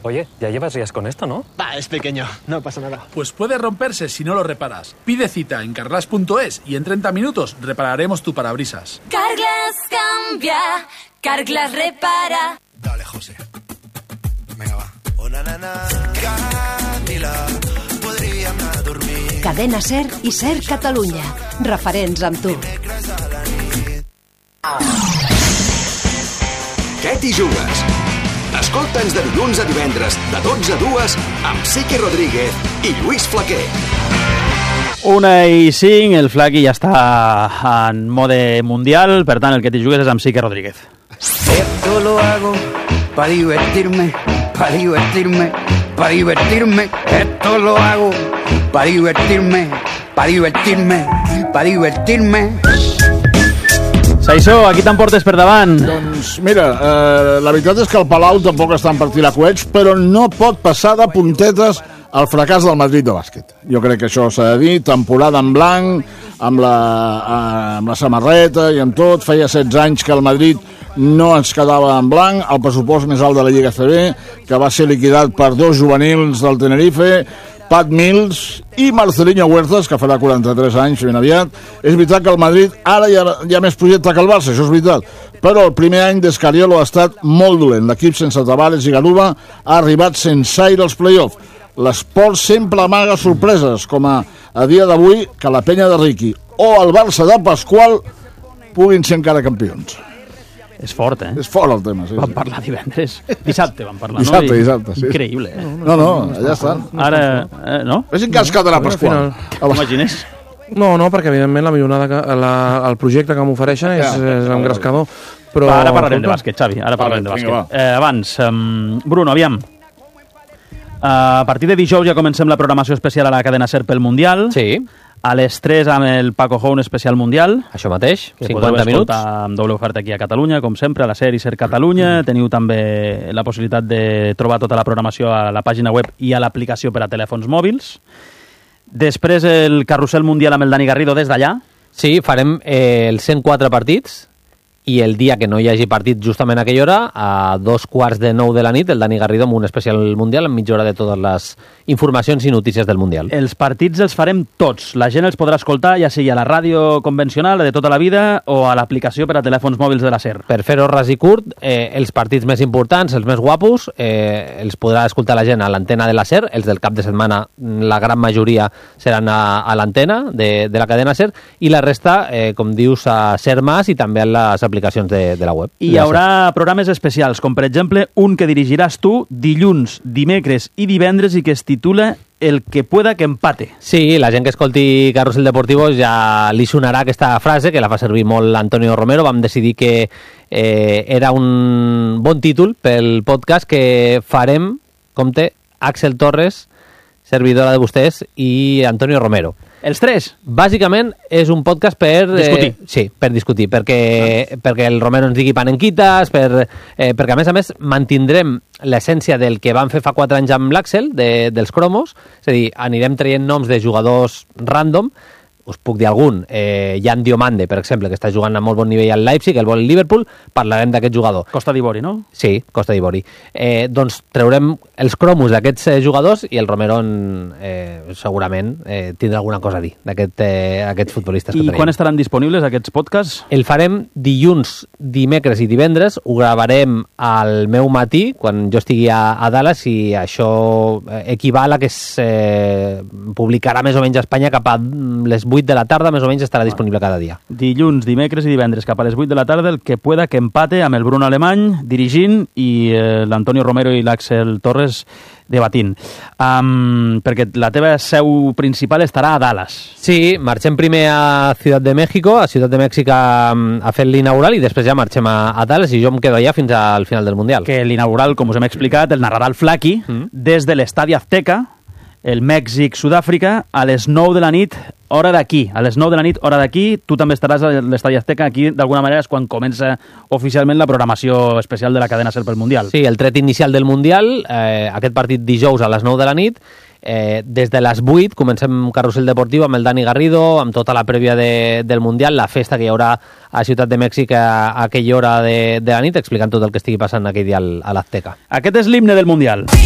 Oye, ya llevas días con esto, ¿no? Va, es pequeño, no pasa nada. Pues puede romperse si no lo reparas. Pide cita en Carglass.es y en 30 minutos repararemos tu parabrisas. Carglass cambia, Carglass repara. Dale, José. Venga, va. Cadena SER i SER Catalunya. Referents amb tu. Què t'hi jugues? Escolta'ns de dilluns a divendres, de 12 a 2, amb Sique Rodríguez i Lluís Flaquer. 1:05, el Flaqui ja està en mode mundial, per tant, el que t'hi jugues és amb Sique Rodríguez. Esto lo hago para divertirme, para divertirme, para divertirme. Esto lo hago para divertirme, para divertirme, para divertirme. Saissó, aquí t'emportes per davant? Doncs mira, la veritat és que el Palau tampoc està en partir a coets, però no pot passar de puntetes el fracàs del Madrid de bàsquet. Jo crec que això s'ha de dir, temporada en blanc, amb la samarreta i amb tot, feia 16 anys que el Madrid no ens quedava en blanc, el pressupost més alt de la Lliga CB, que va ser liquidat per 2 juvenils del Tenerife, Pat Mills i Marcelinho Huertas, que farà 43 anys ben aviat. És veritat que el Madrid ara hi ha més projecte que el Barça, això és veritat, però el primer any d'Escariolo ha estat molt dolent. L'equip sense Tavares i Garuba ha arribat sense aire als play-off. L'esport sempre amaga sorpreses, com a dia d'avui que la penya de Riqui o el Barça de Pasqual puguin ser encara campions. És fort, eh? És fort el tema, sí. Vam parlar divendres. Dissabte vam parlar, Dissabte, sí. Increïble, eh? No, allà estan. Ara, no? És en cas quedarà Pasqual. T'imagines? No, perquè evidentment la millonada, el projecte que m'ofereixen és engrescador. Però ara parlarem de bàsquet, Xavi, ara parlarem de bàsquet. Abans, Bruno, aviam. A partir de dijous ja comencem la programació especial a la cadena SER pel Mundial. Sí. A les 3 amb el Paco Hone especial mundial. Això mateix, 50 minuts. Que podeu escoltar amb doble oferta aquí a Catalunya, com sempre, a la SER i SER Catalunya. Teniu també la possibilitat de trobar tota la programació a la pàgina web i a l'aplicació per a telèfons mòbils. Després el carrusel mundial amb el Dani Garrido des d'allà. Sí, farem els 104 partits i el dia que no hi hagi partit justament a aquella hora, a 2:15 de la nit, el Dani Garrido amb un especial mundial amb mitja hora de totes les informacions i notícies del Mundial. Els partits els farem tots. La gent els podrà escoltar, ja sigui a la ràdio convencional de tota la vida o a l'aplicació per a telèfons mòbils de la SER. Per fer-ho ras i curt, els partits més importants, els més guapos, els podrà escoltar la gent a l'antena de la SER, els del cap de setmana, la gran majoria seran a l'antena de la cadena SER, i la resta, com dius, a SER Más i també a les aplicacions de la web. I hi haurà programes especials, com per exemple un que dirigiràs tu dilluns, dimecres i divendres i que es titula El que pueda que empate. Sí, la gent que escolti Carrusel Deportivo ja li sonarà aquesta frase, que la fa servir molt Antonio Romero. Vam decidir que era un bon títol pel podcast que farem, compte, Axel Torres, servidora de vostès, i Antonio Romero. Els tres? Bàsicament és un podcast per... discutir. Sí, per discutir, perquè el Romero ens digui panenquites, perquè a més mantindrem l'essència del que vam fer fa 4 anys amb l'Axel, dels cromos, és a dir, anirem traient noms de jugadors random. Us puc dir algun, Jan Diomande, per exemple, que està jugant a molt bon nivell al Leipzig, el vol el Liverpool, parlarem d'aquest jugador. Costa d'Ivori, no? Sí, Costa d'Ivori. Doncs traurem els cromos d'aquests jugadors i el Romero segurament tindrà alguna cosa a dir d'aquests futbolistes. I quan estaran disponibles aquests podcasts? El farem dilluns, dimecres i divendres, ho gravarem al meu matí, quan jo estigui a Dallas, i això equival a que es publicarà més o menys a Espanya cap a les 8 de la tarda, més o menys estarà disponible cada dia. Dilluns, dimecres i divendres, cap a les 8 de la tarda, el que pueda que empate amb el Bruno Alemany dirigint i l'Antonio Romero i l'Axel Torres debatint. Perquè la teva seu principal estarà a Dallas. Sí, marxem primer a Ciutat de México, a Ciutat de Mèxic a fer l'inaugural, i després ja marxem a Dallas i jo em quedo allà fins al final del Mundial. Que l'inaugural, com us hem explicat, el narrarà el Flaqui des de l'Estadi Azteca, el Mèxic-Sud-àfrica, a les 9 de la nit, hora d'aquí. A les 9 de la nit, hora d'aquí, tu també estaràs a l'Estadi Azteca. Aquí, d'alguna manera, és quan comença oficialment la programació especial de la cadena SER pel Mundial. Sí, el tret inicial del Mundial, aquest partit dijous a les 9 de la nit. Des de les 8 comencem Carrusel Deportiu amb el Dani Garrido, amb tota la prèvia del Mundial, la festa que hi haurà a Ciutat de Mèxic a aquella hora de la nit, explicant tot el que estigui passant aquell dia a l'Azteca. Aquest és l'himne del Mundial.